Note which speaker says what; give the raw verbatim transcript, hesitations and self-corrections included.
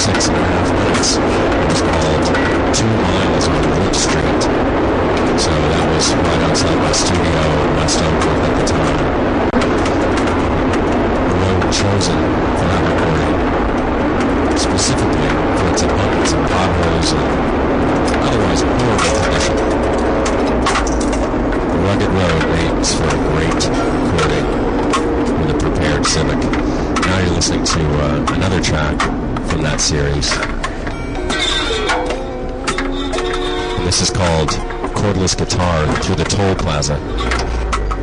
Speaker 1: six and a half minutes. It was called Two Miles on Wood Street. So that was right outside my studio in West Oakland at the time. The road chosen for that recording, specifically for its abundance of potholes and otherwise horrible condition. The rugged road makes for a great recording with a prepared Civic. Now you're listening to uh, another track from that series. And this is called Cordless Guitar Through the Toll Plaza.